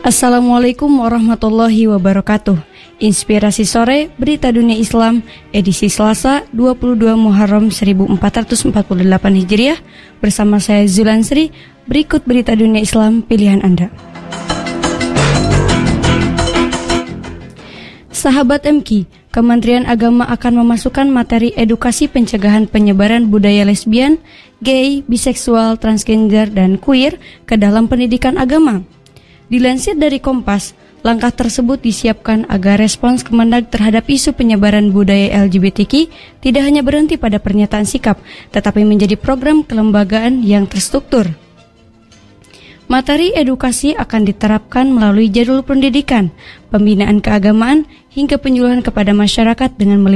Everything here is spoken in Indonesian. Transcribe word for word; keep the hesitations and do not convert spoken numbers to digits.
Assalamualaikum warahmatullahi wabarakatuh. Inspirasi sore Berita Dunia Islam edisi Selasa dua puluh dua Muharram seribu empat ratus empat puluh delapan Hijriah. Bersama saya Zulansri. Berikut Berita Dunia Islam pilihan Anda. Sahabat M K I, Kementerian Agama akan memasukkan materi edukasi pencegahan penyebaran budaya lesbian, gay, biseksual, transgender, dan queer ke dalam pendidikan agama. Dilansir dari Kompas, langkah tersebut disiapkan agar respons Kemendag terhadap isu penyebaran budaya L G B T Q tidak hanya berhenti pada pernyataan sikap, tetapi menjadi program kelembagaan yang terstruktur. Materi edukasi akan diterapkan melalui jadwal pendidikan, pembinaan keagamaan, hingga penyuluhan kepada masyarakat dengan melibatkan